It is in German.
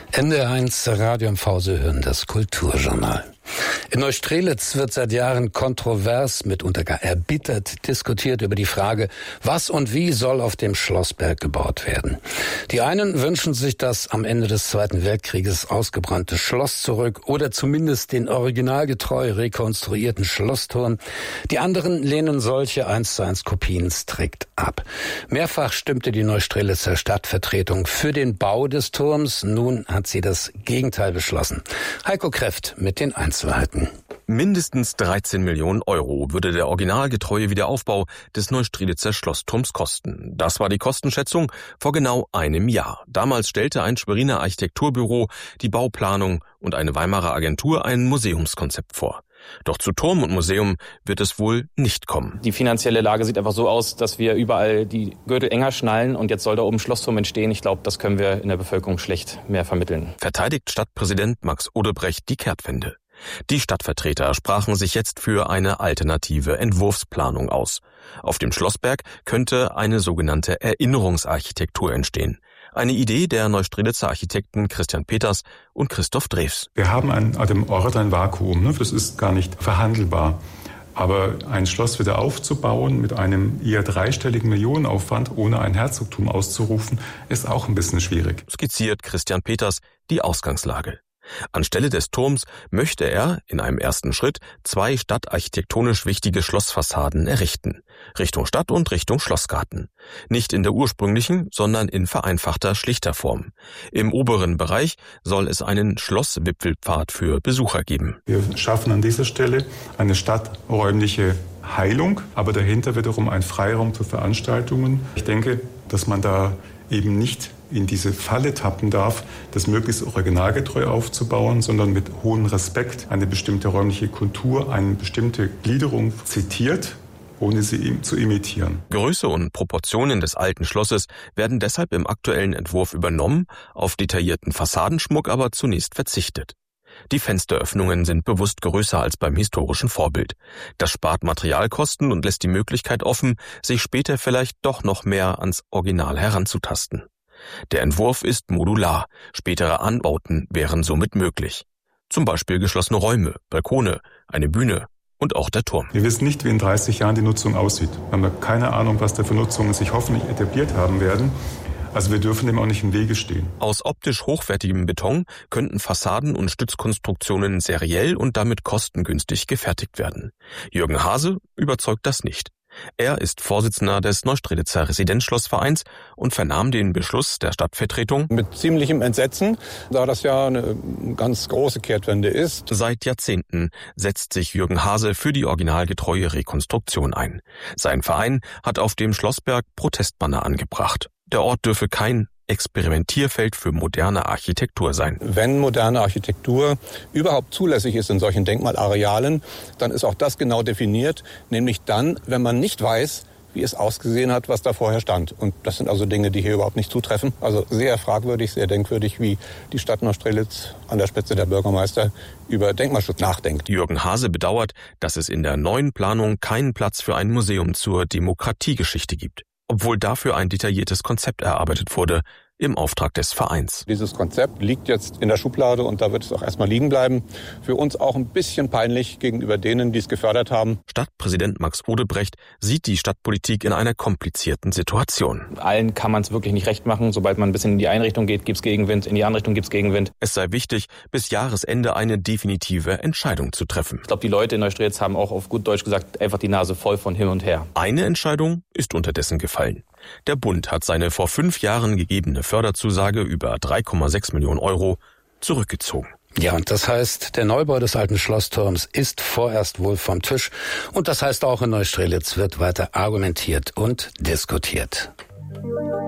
NDR1 Radio MV, Sie hören das Kulturjournal. In Neustrelitz wird seit Jahren kontrovers, mitunter gar erbittert diskutiert über die Frage, was und wie soll auf dem Schlossberg gebaut werden. Die einen wünschen sich das am Ende des Zweiten Weltkrieges ausgebrannte Schloss zurück oder zumindest den originalgetreu rekonstruierten Schlossturm. Die anderen lehnen solche 1:1 Kopien strikt ab. Mehrfach stimmte die Neustrelitzer Stadtvertretung für den Bau des Turms. Nun hat sie das Gegenteil beschlossen. Heiko Kräft mit den Einzelheiten. Mindestens 13 Millionen Euro würde der originalgetreue Wiederaufbau des Neustrelitzer Schlossturms kosten. Das war die Kostenschätzung vor genau einem Jahr. Damals stellte ein Schweriner Architekturbüro die Bauplanung und eine Weimarer Agentur ein Museumskonzept vor. Doch zu Turm und Museum wird es wohl nicht kommen. Die finanzielle Lage sieht einfach so aus, dass wir überall die Gürtel enger schnallen und jetzt soll da oben ein Schlossturm entstehen. Ich glaube, das können wir in der Bevölkerung schlecht mehr vermitteln. Verteidigt Stadtpräsident Max Odebrecht die Kehrtwende. Die Stadtvertreter sprachen sich jetzt für eine alternative Entwurfsplanung aus. Auf dem Schlossberg könnte eine sogenannte Erinnerungsarchitektur entstehen. Eine Idee der Neustrelitzer Architekten Christian Peters und Christoph Drews. Wir haben an dem Ort ein Vakuum, das ist gar nicht verhandelbar. Aber ein Schloss wieder aufzubauen mit einem eher dreistelligen Millionenaufwand, ohne ein Herzogtum auszurufen, ist auch ein bisschen schwierig. Skizziert Christian Peters die Ausgangslage. Anstelle des Turms möchte er in einem ersten Schritt 2 stadtarchitektonisch wichtige Schlossfassaden errichten, Richtung Stadt und Richtung Schlossgarten. Nicht in der ursprünglichen, sondern in vereinfachter, schlichter Form. Im oberen Bereich soll es einen Schlosswipfelpfad für Besucher geben. Wir schaffen an dieser Stelle eine stadträumliche Heilung, aber dahinter wiederum ein Freiraum für Veranstaltungen. Ich denke, dass man da eben nicht in diese Falle tappen darf, das möglichst originalgetreu aufzubauen, sondern mit hohem Respekt eine bestimmte räumliche Kultur, eine bestimmte Gliederung zitiert, ohne sie zu imitieren. Größe und Proportionen des alten Schlosses werden deshalb im aktuellen Entwurf übernommen, auf detaillierten Fassadenschmuck aber zunächst verzichtet. Die Fensteröffnungen sind bewusst größer als beim historischen Vorbild. Das spart Materialkosten und lässt die Möglichkeit offen, sich später vielleicht doch noch mehr ans Original heranzutasten. Der Entwurf ist modular, spätere Anbauten wären somit möglich. Zum Beispiel geschlossene Räume, Balkone, eine Bühne und auch der Turm. Wir wissen nicht, wie in 30 Jahren die Nutzung aussieht. Wir haben keine Ahnung, was da für Nutzungen sich hoffentlich etabliert haben werden. Also wir dürfen dem auch nicht im Wege stehen. Aus optisch hochwertigem Beton könnten Fassaden und Stützkonstruktionen seriell und damit kostengünstig gefertigt werden. Jürgen Hase überzeugt das nicht. Er ist Vorsitzender des Neustrelitzer Residenzschlossvereins und vernahm den Beschluss der Stadtvertretung mit ziemlichem Entsetzen, da das ja eine ganz große Kehrtwende ist. Seit Jahrzehnten setzt sich Jürgen Hase für die originalgetreue Rekonstruktion ein. Sein Verein hat auf dem Schlossberg Protestbanner angebracht. Der Ort dürfe kein Experimentierfeld für moderne Architektur sein. Wenn moderne Architektur überhaupt zulässig ist in solchen Denkmalarealen, dann ist auch das genau definiert, nämlich dann, wenn man nicht weiß, wie es ausgesehen hat, was da vorher stand. Und das sind also Dinge, die hier überhaupt nicht zutreffen. Also sehr fragwürdig, sehr denkwürdig, wie die Stadt Neustrelitz an der Spitze der Bürgermeister über Denkmalschutz nachdenkt. Jürgen Hase bedauert, dass es in der neuen Planung keinen Platz für ein Museum zur Demokratiegeschichte gibt, obwohl dafür ein detailliertes Konzept erarbeitet wurde, im Auftrag des Vereins. Dieses Konzept liegt jetzt in der Schublade und da wird es auch erstmal liegen bleiben. Für uns auch ein bisschen peinlich gegenüber denen, die es gefördert haben. Stadtpräsident Max Odebrecht sieht die Stadtpolitik in einer komplizierten Situation. Allen kann man es wirklich nicht recht machen. Sobald man ein bisschen in die eine Richtung geht, gibt's Gegenwind, in die andere Richtung gibt's Gegenwind. Es sei wichtig, bis Jahresende eine definitive Entscheidung zu treffen. Ich glaube, die Leute in Neustrelitz haben auch auf gut Deutsch gesagt einfach die Nase voll von hin und her. Eine Entscheidung ist unterdessen gefallen. Der Bund hat seine vor 5 Jahren gegebene Förderzusage über 3,6 Millionen Euro zurückgezogen. Ja, und das heißt, der Neubau des alten Schlossturms ist vorerst wohl vom Tisch. Und das heißt, auch in Neustrelitz wird weiter argumentiert und diskutiert.